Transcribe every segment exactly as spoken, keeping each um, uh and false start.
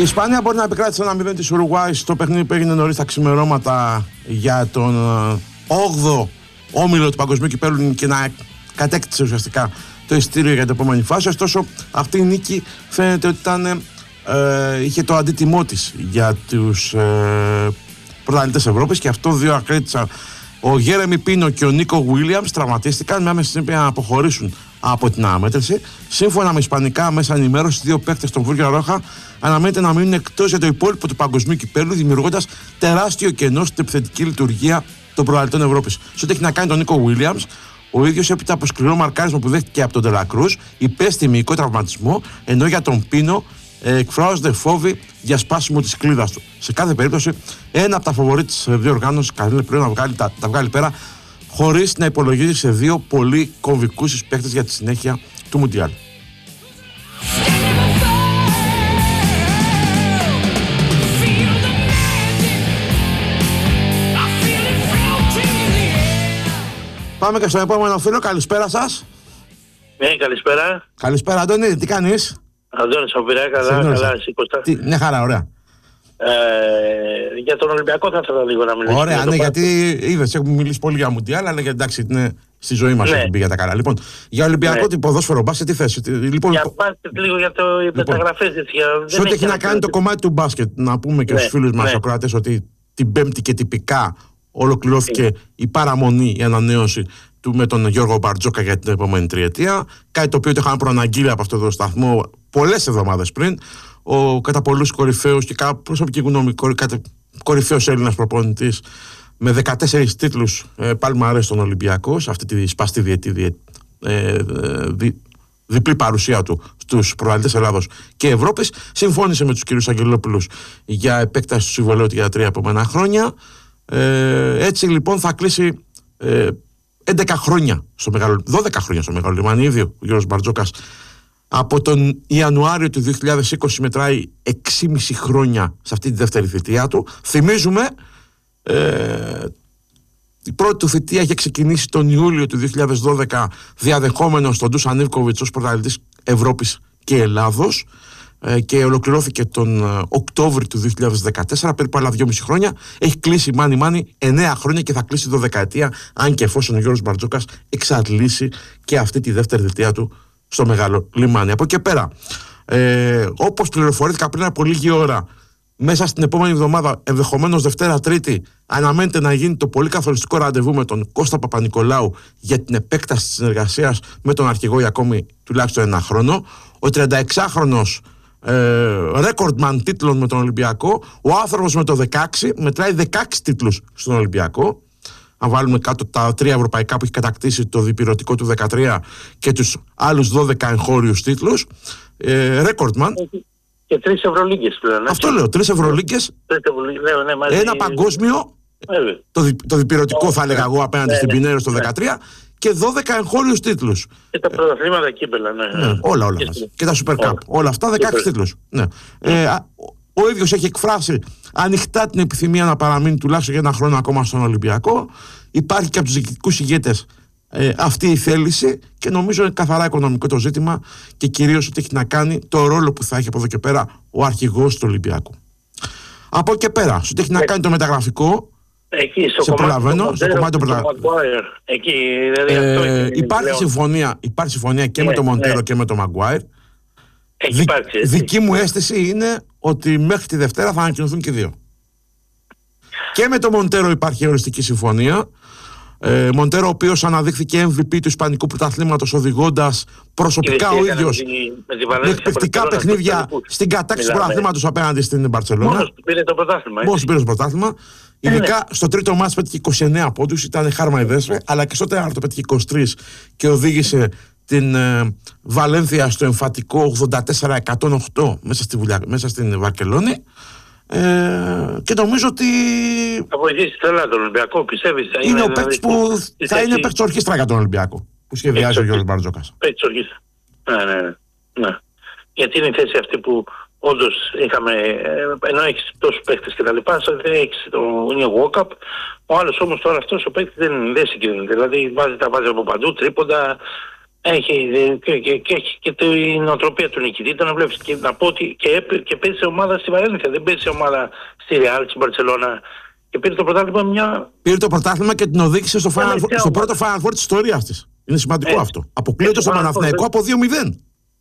Η Ισπανία μπορεί να επικράτησε ένα μηδέν της Ουρουγουάης στο παιχνίδι που έγινε νωρίς τα ξημερώματα για τον όγδοο όμιλο του Παγκοσμίου Κυπέλλου και να κατέκτησε ουσιαστικά το εισιτήριο για την επόμενη φάση. Ωστόσο, αυτή η νίκη φαίνεται ότι ήταν, ε, είχε το αντίτιμό της για τους ε, πρωταθλητές Ευρώπης, και αυτό δύο ακρίτησαν. Ο Γέρεμι Πίνο και ο Νίκο Γουίλιαμς τραυματίστηκαν με άμεση συνέπεια να αποχωρήσουν από την αναμέτρηση. Σύμφωνα με ισπανικά μέσα ενημέρωση, δύο παίκτες των Βούρια Ρόχα αναμένεται να μείνουν εκτός για το υπόλοιπο του Παγκοσμίου Κυπέλλου, δημιουργώντας τεράστιο κενό στην επιθετική λειτουργία των πρωταθλητών Ευρώπης. Σε ό,τι έχει να κάνει τον Νίκο Γουίλιαμς, ο ίδιος έπειτα από σκληρό μαρκάρισμα που δέχτηκε από τον Ντελακρούζ, υπέστη μυϊκό τραυματισμό, ενώ για τον Πίνο ε, εκφράζονται φόβοι για σπάσιμο της κλίδας του. Σε κάθε περίπτωση, ένα από τα φαβορί της διοργάνωσης καλεί πλέον να βγάλει, τα, τα βγάλει πέρα, χωρίς να υπολογίζει σε δύο πολύ κομβικούς παίκτες για τη συνέχεια του Μουντιάλ. Πάμε και στο επόμενο φίλο. Καλησπέρα σας. Ναι, καλησπέρα. Καλησπέρα, Αντώνη. Τι κάνεις? Αντώνης Απειρά, καλά, καλά, εσύ Κώστα. Τι, μια χαρά, ωραία. Ε, για τον Ολυμπιακό θα ήθελα λίγο να μιλήσω. Ωραία, ναι, γιατί είδες, έχουμε μιλήσει πολύ για Μουντιάλ, αλλά εντάξει, είναι στη ζωή μας, ναι, έχουν πει για τα καλά. Λοιπόν, για Ολυμπιακό, ναι, την ποδόσφαιρο μπάσκετ, τι θέση? Λοιπόν, για μπάσκετ, λίγο για το λοιπόν, μεταγραφές. Σε ό,τι έχει να κάνει το κομμάτι του μπάσκετ, να πούμε και, ναι, στους φίλους μας, ναι, ακροατές, ότι την Πέμπτη και τυπικά ολοκληρώθηκε, ναι, η παραμονή, η ανανέωση του με τον Γιώργο Μπαρτζόκα για την επόμενη τριετία. Κάτι το οποίο το είχαμε προαναγγείλει από αυτό το σταθμό πολλές εβδομάδες πριν. Ο κατά πολλούς κορυφαίος και κατά προσωπική γνώμη κορυφαίος Έλληνας προπονητής με δεκατέσσερις τίτλους ε, παλμαρές στον Ολυμπιακό, σε αυτή τη σπαστή διετή, διε, ε, δι, διπλή παρουσία του στους πρωταθλητές Ελλάδος και Ευρώπης, συμφώνησε με τους κυρίους Αγγελόπουλους για επέκταση του συμβολαίου για τα τρία επόμενα χρόνια. Ε, έτσι λοιπόν θα κλείσει ε, έντεκα χρόνια στο Μεγάλο, δώδεκα χρόνια στο Μεγάλο Λιμάνι. Ήδη ο Γιώργος Μπαρτζόκας από τον Ιανουάριο του δύο χιλιάδες είκοσι μετράει έξι και μισό χρόνια σε αυτή τη δεύτερη θητεία του. Θυμίζουμε, ε, η πρώτη του θητεία είχε ξεκινήσει τον Ιούλιο του δύο χιλιάδες δώδεκα διαδεχόμενος τον Ντούσαν Ιβκοβιτς ως πρωταθλητής Ευρώπης και Ελλάδος, ε, και ολοκληρώθηκε τον Οκτώβριο του δύο χιλιάδες δεκατέσσερα, περίπου άλλα δυόμιση χρόνια. Έχει κλείσει μάνι μάνι εννέα χρόνια και θα κλείσει δωδεκαετία, αν και εφόσον ο Γιώργος Μπαρτζόκας εξαντλήσει και αυτή τη δεύτερη θητεία του στο Μεγάλο Λιμάνι. Από εκεί πέρα, ε, όπως πληροφορήθηκα πριν από λίγη ώρα, μέσα στην επόμενη εβδομάδα, ενδεχομένως Δευτέρα Τρίτη, αναμένεται να γίνει το πολύ καθοριστικό ραντεβού με τον Κώστα Παπα-Νικολάου για την επέκταση της συνεργασίας με τον αρχηγό για ακόμη τουλάχιστον ένα χρόνο. Ο τριανταεξάχρονος ε, ρέκορντμαν τίτλων με τον Ολυμπιακό, ο άνθρωπος με το δεκαέξι, μετράει δεκαέξι τίτλους στον Ολυμπιακό. Αν βάλουμε κάτω τα τρία ευρωπαϊκά που έχει κατακτήσει, το διπυρωτικό του δεκατρία και τους άλλους δώδεκα εγχώριους τίτλους, ρέκορντμαν. Ε, και τρεις Ευρωλίγκες πλέον. Αυτό λέω, τρεις Ευρωλίγκες, ναι, μαζί... ένα παγκόσμιο, ε, το, δι, το διπυρωτικό oh, θα έλεγα εγώ απέναντι ναι, στην Πινέρο στο ναι, δεκατρία, και δώδεκα εγχώριους τίτλους. Και τα πρωταθλήματα κύπελλα, ναι. ναι. Όλα, όλα. Και, μαζί. Και τα Super Cup. Όλα, όλα αυτά, δεκαέξι τίτλους. Ναι. Ε, ο ίδιος έχει εκφράσει ανοιχτά την επιθυμία να παραμείνει τουλάχιστον για ένα χρόνο ακόμα στον Ολυμπιακό. Υπάρχει και από τους διοικητικούς ηγέτες ε, αυτή η θέληση, και νομίζω είναι καθαρά οικονομικό το ζήτημα, και κυρίως ότι έχει να κάνει το ρόλο που θα έχει από εδώ και πέρα ο αρχηγός του Ολυμπιακού. Από εκεί και πέρα, ότι έχει να κάνει το μεταγραφικό, εκεί, στο σε προλαβαίνω, στο κομμάτι του μεταγραφικού. Δηλαδή υπάρχει, συμφωνία, υπάρχει συμφωνία και ναι, με τον Μοντέρο ναι, και με τον Μαγκουάιρ. Δι, δική μου αίσθηση είναι ότι μέχρι τη Δευτέρα θα ανακοινωθούν και δύο. Και με τον Μοντέρο υπάρχει οριστική συμφωνία. Ε, Μοντέρο, ο οποίος αναδείχθηκε εμ βι πι του Ισπανικού Πρωταθλήματος, οδηγώντας προσωπικά ο ίδιος με εκπληκτικά παιχνίδια στην κατάκτηση του πρωταθλήματος απέναντι στην Μπαρτσελόνα. Μόνος του πήρε το πρωτάθλημα. Μόνος του πήρε το πρωτάθλημα. Ε, Ειδικά ναι, στο τρίτο μάτς πέτυχε είκοσι εννέα πόντους, ήταν χάρμα η δέσμε, αλλά και στο τέταρτο πέτυχε είκοσι τρεις και οδήγησε την ε, Βαλένθια στο εμφατικό ογδόντα τέσσερα εκατόν οκτώ μέσα, στη βουλιά, μέσα στην Βαρκελόνη. Ε, και νομίζω ότι θα βοηθήσει τρελά τον Ολυμπιακό, πιστεύεις? Θα είναι, είναι ο παίκτης που θα είναι παίκτης ορχήστρα για τον Ολυμπιακό που σχεδιάζει ο Γιώργος Μπαρτζόκας. Παίκτης ορχήστρα. Ναι, ναι, ναι. Γιατί είναι η θέση αυτή που όντως είχαμε, ενώ έχεις τόσους παίκτες και τα λοιπά, δεν έχεις το Walkup. Ο άλλος όμως τώρα αυτός ο παίκτης δεν, δεν συγκρίνεται. Δηλαδή βάζει, τα βάζει από παντού, τρίποντα, Έχει και, και, και, έχει και την νοοτροπία του νικητή. Το να βλέπεις και να πω ότι και, και παίζει σε ομάδα στη Βαλένθια. Δεν παίζει σε ομάδα στη Ρεάλ, στην Μπαρσελόνα. Και πήρε το πρωτάθλημα μια. Πήρε το πρωτάθλημα και την οδήγησε στο, final, στο πρώτο Final Four της ιστορίας της. Είναι σημαντικό ε, αυτό. Αποκλείεται στο Παναθηναϊκό από δύο μηδέν.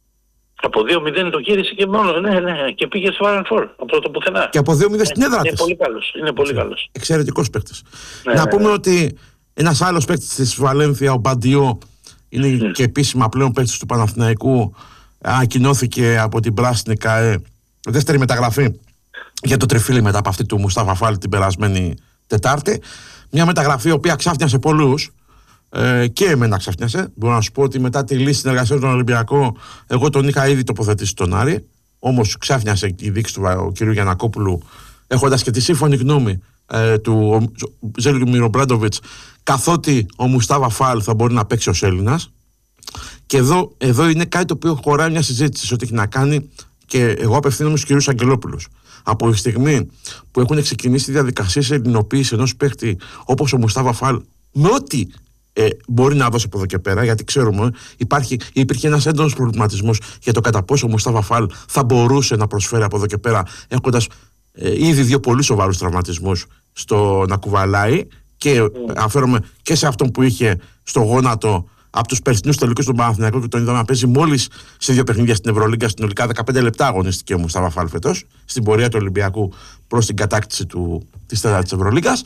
Από δύο μηδέν το γύρισε και μόνο. Ναι, ναι, και πήγε στο Final Four από το πουθενά. Και από δύο μηδέν στην έδρα της. Είναι πολύ καλός. Είναι πολύ καλός. Εξαιρετικός παίκτης. Ναι, να ναι, πούμε ναι. ότι ένας άλλος παίκτης της Βαλένθια, ο Μπαντιό, είναι mm. και επίσημα πλέον παίκτης του Παναθηναϊκού. Ανακοινώθηκε από την Πράσινη ΚΑΕ δεύτερη μεταγραφή για το τριφύλι μετά από αυτή του Μουστάφα Φάλ την περασμένη Τετάρτη. Μια μεταγραφή η οποία ξάφνιασε πολλούς. Ε, και εμένα ξαφνιάσε. Μπορώ να σου πω ότι μετά τη λύση συνεργασία με τον Ολυμπιακό, εγώ τον είχα ήδη τοποθετήσει στον Άρη. Όμως ξάφνιασε η δίκη του κ. Γιαννακόπουλου, έχοντας και τη σύμφωνη γνώμη ε, του Ζέλιου Μιρομπράντοβιτς, καθότι ο Μουστάφα Φάλ θα μπορεί να παίξει ως Έλληνας. Και εδώ, εδώ είναι κάτι το οποίο χωράει μια συζήτηση σε ό,τι έχει να κάνει, και εγώ απευθύνομαι στους κ. Αγγελόπουλους. Από τη στιγμή που έχουν ξεκινήσει διαδικασίες ελληνοποίησης ενός παίκτη όπως ο Μουστάφα Φάλ, με ό,τι Ε, μπορεί να δώσει από εδώ και πέρα, γιατί ξέρουμε υπάρχει, υπήρχε ένας έντονος προβληματισμός για το κατά πόσο ο Μουστάφα Φάλ θα μπορούσε να προσφέρει από εδώ και πέρα, έχοντας ε, ήδη δύο πολύ σοβαρούς τραυματισμούς στο να κουβαλάει, και mm. αναφέρομαι και σε αυτόν που είχε στο γόνατο από τους περσινούς τελικούς του Παναθηναϊκού, και τον είδαμε να παίζει μόλις σε δύο παιχνίδια στην Ευρωλίγκα, συνολικά δεκαπέντε λεπτά αγωνιστική ο Μουστάφα Φάλ φέτος, στην πορεία του Ολυμπιακού προς την κατάκτηση του, της τέταρτης Ευρωλίγκας.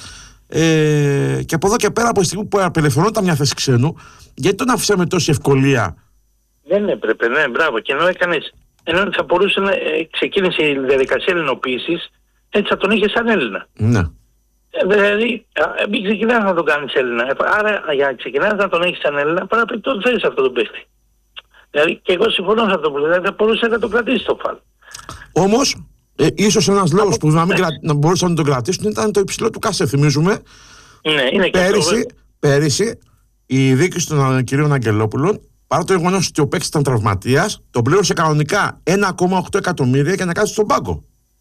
Ε, και από εδώ και πέρα, από τη στιγμή που απελευθερώνονταν μια θέση ξένου, γιατί τον άφησε με τόση ευκολία? Δεν έπρεπε, ναι, μπράβο. Και ενώ έκανες, ενώ θα μπορούσε να ε, ξεκίνησε η διαδικασία ελληνοποίησης, έτσι θα τον είχε σαν Έλληνα. Ναι. Ε, δηλαδή, ε, μην ξεκινάς να τον κάνεις Έλληνα. Άρα, για να ξεκινάς να τον έχεις σαν Έλληνα, πρέπει να τον θέλεις αυτό τον παίχτη. Δηλαδή, και εγώ συμφωνώ σε αυτό που λέει, θα μπορούσε να τον κρατήσει το Φάλ. Όμως, Ε, ίσως ένας λόγος που να, μην κρα... να μπορούσαν να τον κρατήσουν ήταν το υψηλό του κασέ. Θυμίζουμε ναι, είναι πέρυσι, και αυτό, πέρυσι η δίκηση των κυρίων Αγγελόπουλων, παρά το γεγονός ότι ο παίκτης ήταν τραυματίας, τον πλήρωσε κανονικά ένα κόμμα οκτώ εκατομμύρια για να κάτσει στον πάγκο.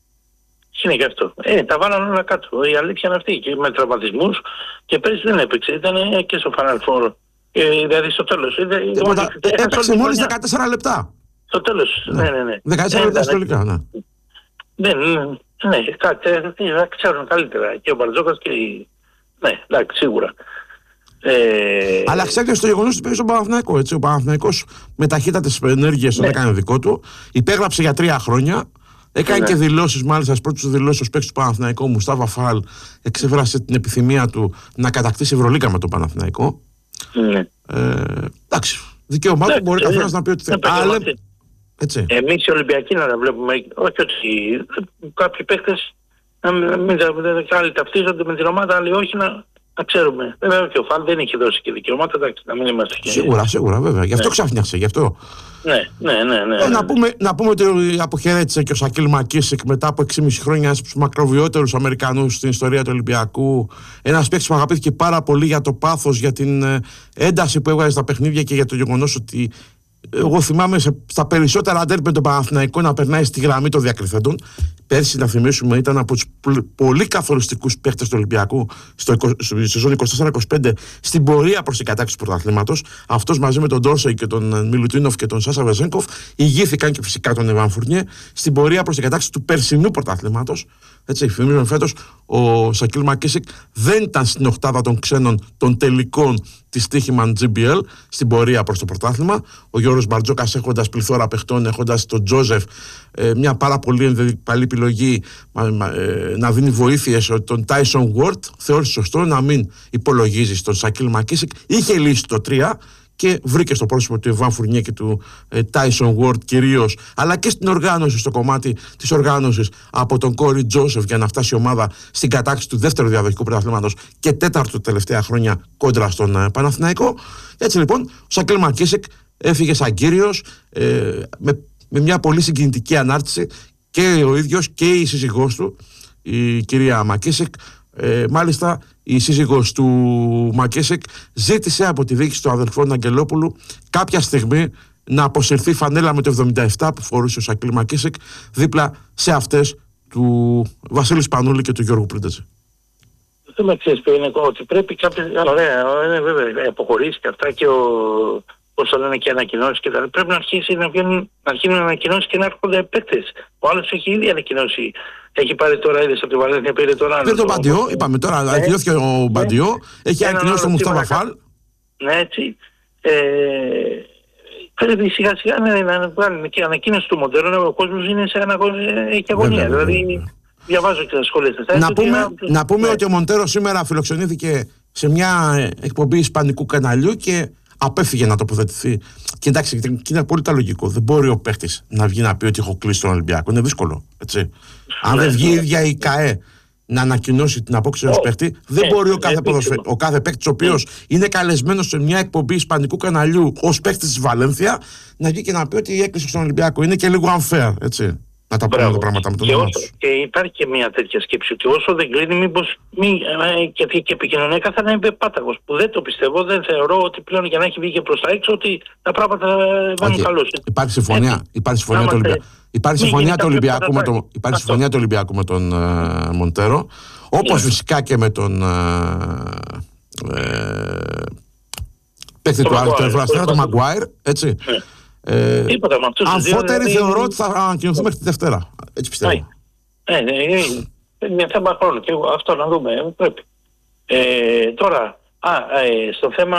Είναι και αυτό. Ε, τα βάλανε όλα κάτω. Η αλήθεια είναι αυτή. Και με τραυματισμούς, και πέρυσι δεν έπαιξε. Ήταν και στο Final Four. Ε, δηλαδή στο τέλος. Έπαιξε μόλις δεκατέσσερα λεπτά. Στο τέλος. Ναι, ναι, ναι. δεκατέσσερα λεπτά συνολικά, ναι. Ναι, ναι, κάτι θα ξέρουν καλύτερα και ο Μπαρτζόκας και η... Ναι, εντάξει, σίγουρα. Ε... Αλλά ξέρετε στο γεγονός ότι πήγε στον Παναθηναϊκό, έτσι. Ο Παναθηναϊκός με ταχύτατες ενέργειες τον ναι. έκανε δικό του, υπέγραψε για τρία χρόνια, έκανε ναι. και δηλώσεις, μάλιστα στις πρώτες δηλώσεις ως παίκτης του Παναθηναϊκού, Μουστάφα Φάλ εξέφρασε την επιθυμία του να κατακτήσει Ευρωλίγκα με τον Παναθηναϊκό. Ναι. Ε, εντάξει, δικαίωμά του, μπορεί καθένας να πει ότι θέλει. Εμείς οι Ολυμπιακοί να τα βλέπουμε, όχι ότι κάποιοι παίκτες να μην άλλοι ταυτίζονται με την ομάδα, άλλοι όχι, να, να ξέρουμε. Βέβαια και ο Φάλ δεν είχε δώσει και δικαιώματα, εντάξει, να μην είμαστε και... Σίγουρα, σίγουρα, βέβαια. Γι' αυτό ναι. ξαφνιάσε, γι' αυτό. Ναι, ναι, ναι. ναι, ε, ναι. Να, πούμε, να πούμε ότι αποχαιρέτησε και ο Σακίλ Μακίσικ μετά από έξι και μισό χρόνια, ένας από τους μακροβιότερους Αμερικανούς στην ιστορία του Ολυμπιακού. Ένας παίκτης που αγαπήθηκε πάρα πολύ για το πάθος, για την ένταση που έβγαλε στα παιχνίδια και για το γεγονός ότι. Εγώ θυμάμαι σε, στα περισσότερα ντέρμπι με τον Παναθηναϊκό να περνάει στη γραμμή των διακριθέντων. Πέρσι, να θυμίσουμε, ήταν από τους πολύ καθοριστικούς παίχτες του Ολυμπιακού στο, στη σεζόν είκοσι τέσσερα είκοσι πέντε στην πορεία προς την κατάκτηση του πρωταθλήματος. Αυτός μαζί με τον Ντόρσεϊ και τον Μιλουτίνοφ και τον Σάσα Βεζένκοφ ηγήθηκαν, και φυσικά τον Εβάν Φουρνιέ, στην πορεία προς την κατάκτηση του περσινού πρωταθλήματος. Έτσι, θυμίζουμε φέτος ο Σακίλ Μακίσικ δεν ήταν στην οκτάδα των ξένων των τελικών της Τύχημαν τζι μπι ελ στην πορεία προς το πρωτάθλημα. Ο Γιώργος Μπαρτζόκας, έχοντας πληθώρα παιχτών, έχοντας τον Τζόζεφ, ε, μια πάρα πολύ καλή επιλογή ε, να δίνει βοήθειες, τον Τάισον Γουόρτ, θεώρησε σωστό να μην υπολογίζει στον Σακίλ Μακίσικ. Είχε λύσει το τρία και βρήκε στο πρόσωπο του Εβάν Φουρνιέ και του Τάισον Γουόρτ κυρίως, αλλά και στην οργάνωση, στο κομμάτι της οργάνωσης, από τον Κόρι Τζόσεφ, για να φτάσει η ομάδα στην κατάκτηση του δεύτερου διαδοχικού πρωταθλήματος και τέταρτου τελευταία χρόνια κόντρα στον ε, Παναθηναϊκό. Έτσι λοιπόν, ο Σακίλ Μακίσικ έφυγε σαν κύριος, ε, με, με μια πολύ συγκινητική ανάρτηση, και ο ίδιος και η σύζυγός του, η κυρία Μακίσικ. Ε, μάλιστα η σύζυγος του Μακίσικ ζήτησε από τη διοίκηση των αδελφών Αγγελόπουλου κάποια στιγμή να αποσυρθεί φανέλα με το εβδομήντα επτά που φορούσε ο Σακίλ Μακίσικ δίπλα σε αυτές του Βασίλη Σπανούλη και του Γιώργου Πρίντεζη. Το με ξέρεις ποιο είναι ότι πρέπει κάποιος, ωραία, είναι βέβαια, αποχωρήσει και αυτά, και ο, πώς θα λένε, και ανακοινώσεις και τα λοιπά. Πρέπει να αρχίσει να βγαίνουν, να γίνουν ανακοινώσεις και να έρχονται παίκτες. Ο άλλος έχει ήδη ανακοινώσει. Έχει πάρει τώρα, είδες από τη Βαλένθια, πήρε τώρα. Πήρε τον Μπαντιό, είπαμε τώρα, ναι, ανακοινώθηκε ο Μπαντιό, ναι, έχει ανακοινώσει τον Μουστάφα Φαλ. Ναι, έτσι. Ε, πρέπει σιγά σιγά να, να βγάλουν και ανακοίνωση του Μοντέρο. Ο κόσμος είναι σε αναγωνία, έχει αγωνία. Βέβαια, δηλαδή, βέβαια. Διαβάζω και τα σχόλια σας. Να πούμε, να, να πούμε ναι. ότι ο Μοντέρο σήμερα φιλοξενήθηκε σε μια εκπομπή ισπανικού καναλιού και απέφυγε να τοποθετηθεί. Και εντάξει, και είναι πολύ τα λογικό. Δεν μπορεί ο παίχτης να βγει να πει ότι έχω κλείσει τον Ολυμπιακό. Είναι δύσκολο. Έτσι. Ναι, αν δεν βγει η ίδια η ΚΑΕ να ανακοινώσει την απόκτηση ενός παίχτη, δεν μπορεί ο κάθε, ποδοσφαι... ο κάθε παίκτης, ο οποίος είναι καλεσμένος σε μια εκπομπή ισπανικού καναλιού ως παίκτης της Βαλένθια, να βγει και να πει ότι έκλεισε στον Ολυμπιακό. Είναι και λίγο unfair, έτσι. Να τα πούμε τα πράγματα με τον και, όσο, και υπάρχει και μια τέτοια σκέψη ότι όσο δεν κλείνει, μήπως μη, και, και επικοινωνία καθαρά είναι πάταγος. Που δεν το πιστεύω, δεν θεωρώ ότι πλέον για να έχει βγει και προς τα έξω ότι τα πράγματα βαίνουν καλώς. Υπάρχει συμφωνία, υπάρχει συμφωνία του Ολυμπιακού. Υπάρχει συμφωνία του Ολυμπιακού με τον, υπάρχει συμφωνία του Ολυμπιακού με τον uh, Μοντέρο, όπως yeah. φυσικά και με τον uh, ε, παίκτη του άλλου, τον Ευρωστέρα, τον Μαγκουάιρ, έτσι. Yeah. Ε, αμφότεροι θεωρώ ότι θα ανακοινωθούν μέχρι τη Δευτέρα. Έτσι πιστεύω. Ναι, ναι, είναι μια θέμα χρόνου και αυτό να δούμε. Πρέπει. Ε, τώρα, α, ε, στο θέμα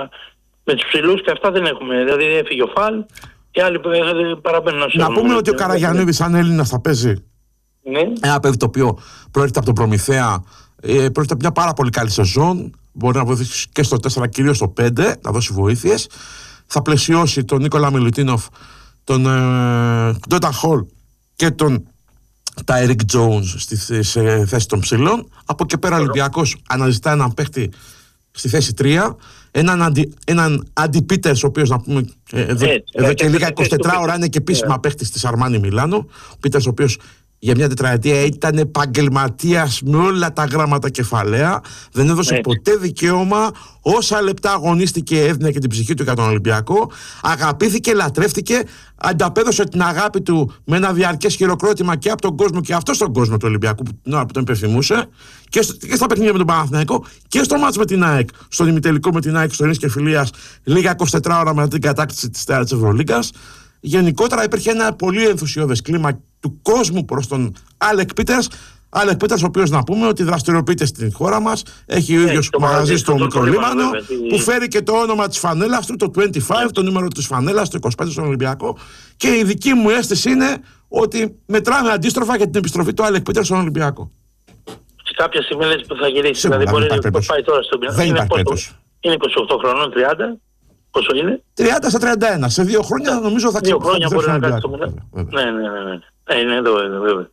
με τους ψηλούς και αυτά δεν έχουμε. Δηλαδή έφυγε ο Φαλ και άλλοι παραμένουν να σου. Να πούμε ότι ο Καραγιαννίδης σαν Έλληνας θα παίζει. Ναι. Ένα παιδί το οποίο προέρχεται από τον Προμηθέα, ε, προέρχεται από μια πάρα πολύ καλή σεζόν. Μπορεί να βοηθήσει και στο τέσσερα, κυρίως στο πέντε, να δώσει βοήθειες. Θα πλαισιώσει τον Νίκολα Μιλουτίνοφ, τον Ντόταν Χολ και τον Τάιρικ Τζόουνς στη θέση των ψηλών. Από εκεί πέρα ο Ολυμπιακός αναζητά έναν παίχτη στη θέση τρία, έναν αντι, έναν Άντι Πίτερς, ο οποίος να πούμε εδώ, ε, εδώ και λίγα είκοσι τέσσερις ώρα είναι και επίσημα παίχτης της Αρμάνι Μιλάνο. Ο Πίτερς, ο οποίος για μια τετραετία ήταν επαγγελματίας με όλα τα γράμματα κεφαλαία, δεν έδωσε Έτσι. ποτέ δικαίωμα, όσα λεπτά αγωνίστηκε έδινε και την ψυχή του για τον Ολυμπιακό, αγαπήθηκε, λατρεύτηκε, ανταπέδωσε την αγάπη του με ένα διαρκές χειροκρότημα και από τον κόσμο και αυτό στον κόσμο του Ολυμπιακού που την ώρα που τον υπερθυμούσε, και, στο, και στα παιχνίδια με τον Παναθηναϊκό και στο μάτς με την ΑΕΚ, στον ημιτελικό με την ΑΕΚ στο Ειρήνης και Φιλίας, λίγα είκοσι τέσσερις ώρα μετά την κατάκτηση της Τέρα της Ευρωλίγκας. Γενικότερα υπήρχε ένα πολύ ενθουσιώδες κλίμα του κόσμου προς τον Άλεκ Πίτερς. Άλεκ Πίτερς, ο οποίος να πούμε ότι δραστηριοποιείται στην χώρα μας, έχει ο ίδιος ε, μαγαζί στο Μικρολίμανο, που φέρει και το όνομα της φανέλας του, το είκοσι πέντε, το νούμερο της φανέλας, το είκοσι πέντε στον Ολυμπιακό. Και η δική μου αίσθηση είναι ότι μετράμε αντίστροφα για την επιστροφή του Άλεκ Πίτερς στον Ολυμπιακό. Σε κάποια στιγμή λες που θα γυρίσει, Σίγουρα, δηλαδή μπορεί να πάει τώρα στον Πινάκο. Δεν υπάρχει περίπτωση. Είναι είκοσι οκτώ χρονών, τριάντα. Πόσο είναι? τριάντα στα τριάντα ένα. Σε δύο χρόνια νομίζω θα Δύο χρόνια μπορεί να κάτσει το Μιλάνο. Ναι, ναι, ναι, ναι. Ε, είναι εδώ, εδώ, βέβαια.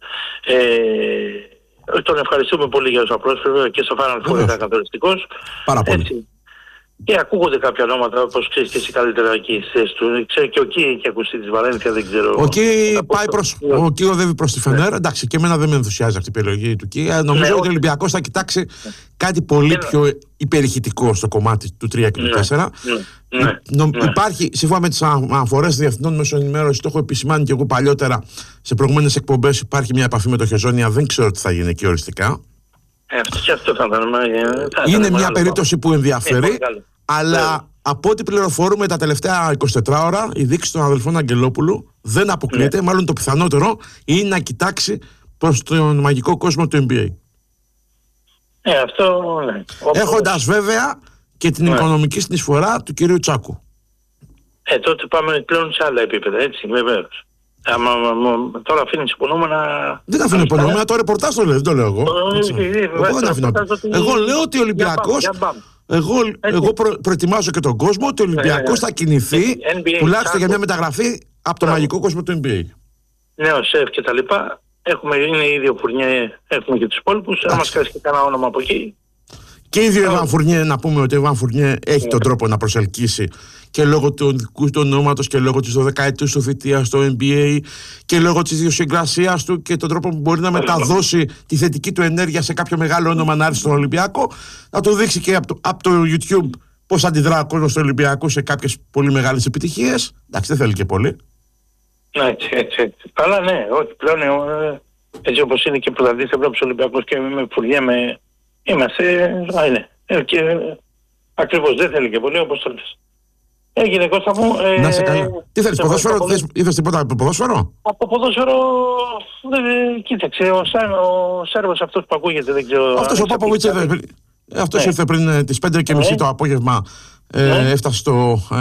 Ε, τον ευχαριστούμε πολύ για όσα πρόσφερε και στο Final Four ήταν καθοριστικός. Πάρα πολύ. Έτσι. Και ακούγονται κάποια ονόματα, όπως ξέρεις και εσύ καλύτερα εκεί στις θέσεις του. Ξέρω και ο Κι έχει ακουστεί της Βαλένθια, δεν ξέρω. Ο Κι πάει προς, ο Κι οδεύει προς τη Φενέρ. Ναι. Εντάξει, και εμένα δεν με ενθουσιάζει αυτή η επιλογή του Κι. Νομίζω ναι, ότι ο Ολυμπιακός θα κοιτάξει ναι. κάτι πολύ ναι. πιο υπερηχητικό στο κομμάτι του τρία και του τέσσερα. Ναι. Ναι. Νο, ναι. Υπάρχει, σύμφωνα με τις αναφορές διεθνών μέσων ενημέρωσης, το έχω επισημάνει και εγώ παλιότερα σε προηγούμενες εκπομπές, υπάρχει μια επαφή με το Χεζόνια, δεν ξέρω τι θα γίνει εκεί οριστικά. Ε, αυτό, αυτό θα ήταν, είναι μια περίπτωση που ενδιαφέρει. Αλλά yeah. από ό,τι πληροφορούμε τα τελευταία είκοσι τέσσερις ώρα, η δείξη των αδελφών Αγγελόπουλου δεν αποκλείεται, yeah. μάλλον το πιθανότερο είναι να κοιτάξει προς τον μαγικό κόσμο του N B A. Ε, αυτό, ναι. Έχοντας βέβαια και την yeah. οικονομική συνεισφορά του κυρίου Τσάκου. Ε, τότε πάμε πλέον σε άλλα επίπεδα, έτσι, βεβαίως. Άμα, τώρα αφήνεις υπονοούμενα... Δεν αφήνω υπονοούμενα, το ρεπορτάζ το λέω, δεν το λέω εγώ. Εγώ δεν αφήνω. Εγώ λέω ότι ο Ολυμπιακός... Εγώ, εγώ προ, προετοιμάζω και τον κόσμο ότι ο Ολυμπιακός θα κινηθεί τουλάχιστον για μια μεταγραφή από το μαγικό κόσμο του N B A. Νέο σεφ και τα λοιπά. Έχουμε, είναι ήδη ο Φουρνιέ, έχουμε και τους υπόλοιπους. Αν μας κάνει και κανένα όνομα από εκεί. Και ήδη ο Ιβάν Φουρνιέ, να πούμε ότι ο Ιβάν Φουρνιέ έχει τον τρόπο να προσελκύσει και λόγω του δικού του ονόματος και λόγω της δωδεκαετούς του θητείας στο N B A και λόγω της ιδιοσυγκρασίας του και τον τρόπο που μπορεί να μεταδώσει τη θετική του ενέργεια σε κάποιο μεγάλο όνομα να έρθει στον Ολυμπιακό, να το δείξει και από το, από το YouTube πώς αντιδρά ο κόσμος του Ολυμπιακού σε κάποιες πολύ μεγάλες επιτυχίες. Εντάξει, δεν θέλει και πολύ. Ναι, έτσι, έτσι, έτσι. Αλλά ναι, όχι πλέον έτσι όπως είναι και που θα δεις Ευρώπης Ολυμπιακός και με Φουρνιέ με... είμαστε, α, είναι. Και ακριβώς δεν θέλει και πολύ όπως το λες. Έγινε, Κώστα μου. Ε, να σε καλά. Τι θέλεις, ποδόσφαιρο, θες, είδες τίποτα από το ποδόσφαιρο? Από ποδόσφαιρο, ε, κοίταξε, ο, Σά, ο Σέρβος αυτός που ακούγεται, δεν ξέρω. Αυτός ο Πόποβιτς, αυτός ναι. ήρθε πριν τις πέντε και μισή ναι. το απόγευμα. Ε, ναι. Έφτασε στο ε,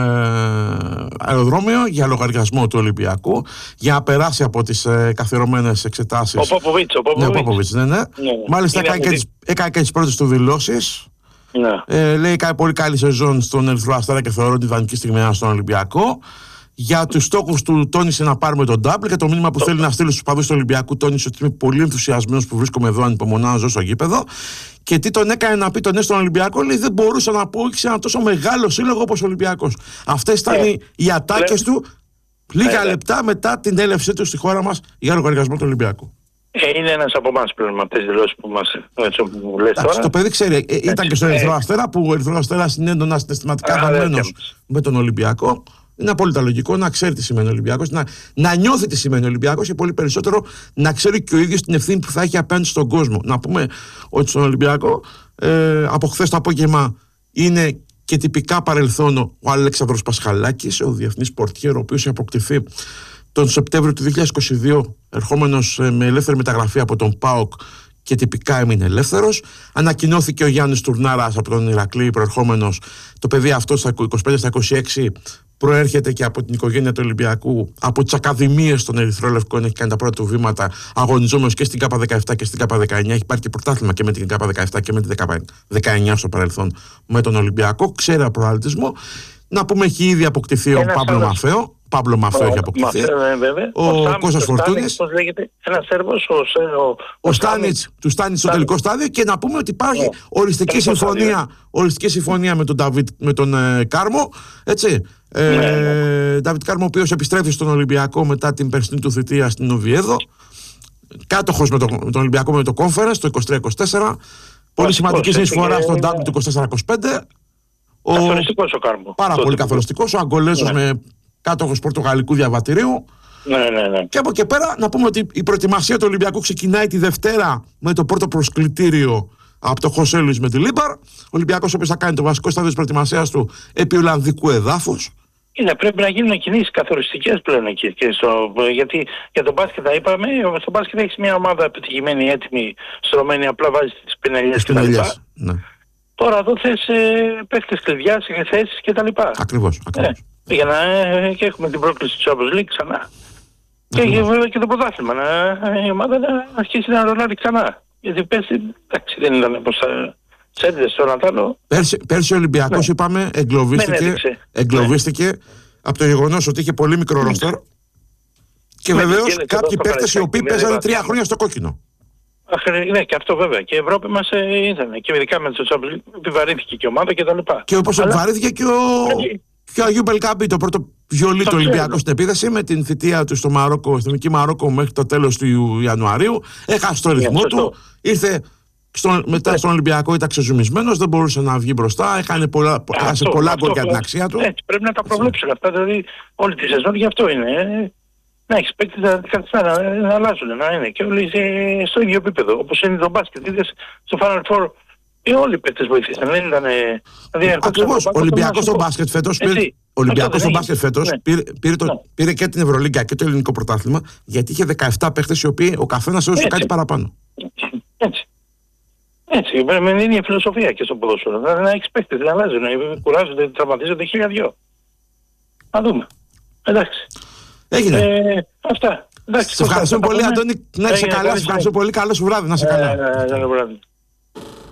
αεροδρόμιο για λογαριασμό του Ολυμπιακού για να περάσει από τις ε, καθιερωμένες εξετάσεις. Ο Πόποβιτς, ο Πόποβιτς. Ναι, ο Πόποβιτς, ναι, ναι. ναι. Μάλιστα έκανε και, τις, έκανε και τις πρώτες του δηλώσεις. Ναι. Ε, λέει κάνει πολύ καλή σεζόν στον Ερυθρό Αστέρα και θεωρώ την ιδανική στιγμή στον Ολυμπιακό. Για τους στόχους του τόνισε να πάρουμε τον double και το μήνυμα που το... θέλει να στείλει στους παδούς του Ολυμπιακού τόνισε ότι είμαι πολύ ενθουσιασμένος που βρίσκομαι εδώ, ανυπομονώ να ζω στο γήπεδο. Και τι τον έκανε να πει τον ναι στον Ολυμπιακό, λέει δεν μπορούσα να πω σε ένα τόσο μεγάλο σύλλογο όπως ο Ολυμπιακός. Αυτές ήταν ε, οι ατάκες ε, του λίγα ε, λεπτά μετά την έλευσή του στη χώρα μας για λογαριασμό του Ολυμπιακού. Ε, είναι ένας από εμάς πλέον με αυτές τις δηλώσεις που μας λες τώρα. Το παιδί ξέρει, ε, ήταν και στο Ερυθρό Αστέρα που ο Ερυθρό Αστέρα είναι έντονα συναισθηματικά δαμμένος με τον Ολυμπιακό. Είναι απόλυτα λογικό να ξέρει τι σημαίνει Ολυμπιακός, να, να νιώθει τι σημαίνει Ολυμπιακός και πολύ περισσότερο να ξέρει και ο ίδιος την ευθύνη που θα έχει απέναντι στον κόσμο. Να πούμε ότι στον Ολυμπιακό ε, από χθες το απόγευμα είναι και τυπικά παρελθόν ο Αλέξανδρος Πασχαλάκης, ο διεθνής πορτιέρ, ο οποίος έχει αποκτηθεί τον Σεπτέμβριο του δύο χιλιάδες είκοσι δύο, ερχόμενος ε, με ελεύθερη μεταγραφή από τον ΠΑΟΚ και τυπικά έμεινε ελεύθερος. Ανακοινώθηκε ο Γιάννης Τουρνάρας από τον Ηρακλή, προερχόμενος. Το παιδί αυτό στα είκοσι πέντε στα είκοσι έξι προέρχεται και από την οικογένεια του Ολυμπιακού, από τις ακαδημίες των Ερυθρόλευκων, έχει κάνει τα πρώτα του βήματα, αγωνιζόμενος και στην Κάπα δεκαεπτά και στην Κάπα δεκαεννιά. Έχει πάρει και πρωτάθλημα και με την Κάπα δεκαεπτά και με την δεκαεννιά στο παρελθόν με τον Ολυμπιακό. Ξέρει από προαλτισμό. Να πούμε, έχει ήδη αποκτηθεί ο Παύλο Μαφαίο. Παύλο Μαφαίο έχει αποκτηθεί. Ο, ο Κώστας Φορτούνης. Πώς λέγεται, ένας Σέρβος, ο, ο, ο Στάνιτς, του Στάνιτς στο τελικό στάδιο. Και να πούμε ότι υπάρχει yeah. οριστική, συμφωνία, οριστική συμφωνία με τον, Νταβίτ, με τον ε, Κάρμο. Έτσι. Ε, yeah. Νταβίτ Κάρμο, ο οποίος επιστρέφει στον Ολυμπιακό μετά την περσινή του θητεία στην Οβιέδο. Κάτοχος με, το, με τον Ολυμπιακό με το Conference το είκοσι τρία είκοσι τέσσερα. Πολύ σημαντική συνεισφορά στον Ντάμπι του είκοσι τέσσερα είκοσι πέντε. Καθοριστικός ο Κάρμο. Πάρα πολύ καθοριστικός. Ο Αγκολέζος yeah. με κάτοχος πορτογαλικού διαβατηρίου. Ναι, ναι, ναι. Και από εκεί πέρα να πούμε ότι η προετοιμασία του Ολυμπιακού ξεκινάει τη Δευτέρα με το πρώτο προσκλητήριο από το Χωσέ Λουίς με τη Λίμπαρ. Ο Ολυμπιακός, ο οποίος θα κάνει το βασικό στάδιο της προετοιμασίας του επί Ολλανδικού εδάφους. Είναι, πρέπει να γίνουν κινήσεις καθοριστικές πλέον εκεί. Και στο, γιατί για τον μπάσκετ τα είπαμε, στο μπάσκετ έχεις μια ομάδα επιτυχημένη, έτοιμη, στρωμένη, απλά βάζεις τις πινελιές κτλ. Ναι. Τώρα εδώ θες ε, παίχτες κλειδιά, θέσεις κτλ. Ακριβώς, ακριβώς. Ε, για να ε, και έχουμε την πρόκληση του Champions League ξανά. Και βέβαια και το πρωτάθλημα. Η ομάδα να αρχίσει να ρολάρει ξανά. Γιατί πέρσι, εντάξει, δεν ήταν όπως σέντες στο Νατάλο. Πέρσι, πέρσι ο Ολυμπιακός, ναι. είπαμε, εγκλωβίστηκε, εγκλωβίστηκε ναι. από το γεγονός ότι είχε πολύ μικρό ρόστερ. Ναι. Και βεβαίως κάποιοι παίκτες οι οποίοι παίζανε τρία χρόνια στο κόκκινο. Αχ, ναι, και αυτό βέβαια. Και η Ευρώπη μας ε, ήταν. Και ειδικά με το Champions League επιβαρύνθηκε και η ομάδα κτλ. Και, και όπως Αλλά... επιβαρύνθηκε και ο. Και ο Αγίου Μπελκάμπη, το πρώτο βιολί του Ολυμπιακού στην επίδεση, με την θητεία του στο Μαρόκο, στην Εθνική Μαρόκο μέχρι το τέλος του Ιανουαρίου. Έχασε το ρυθμό yeah, του. Ήρθε στον, μετά στον Ολυμπιακό, ήταν ξεζουμισμένος, δεν μπορούσε να βγει μπροστά. Έχανε πολλά, έχασε πολλά γκολ για την αξία του. Έτσι, πρέπει να τα προβλέψουν αυτά. Δηλαδή, όλη τη σεζόν γι' αυτό είναι. Να έχει παίκτη να, να, να αλλάζουν, να είναι και όλοι στο ίδιο επίπεδο. Όπως είναι το μπάσκετ. Είδες στο Final Four. Και όλοι οι παίκτες βοηθήσαν, δεν ήταν. Ακριβώς. Ο Ολυμπιακός στο μπάσκετ φέτος πήρε, Ολυμπιακός στο μπάσκετ φέτος ναι. πήρε, πήρε, το, ναι. πήρε και την Ευρωλίγκα και το ελληνικό πρωτάθλημα, γιατί είχε δεκαεπτά παίκτες οι οποίοι ο καθένας έδωσε κάτι παραπάνω. Έτσι. Έτσι. Είναι η φιλοσοφία και στο ποδόσφαιρο. Να έχεις παίκτες, δεν αλλάζουν, κουράζονται, τραυματίζονται χίλια δυο. Να δούμε. Εντάξει. Έγινε. Ε, αυτά. Σε ευχαριστώ πολύ, Αντώνη. Να είσαι καλά. Σε ευχαριστώ πολύ. Καλό σου βράδυ. Να είσαι καλά.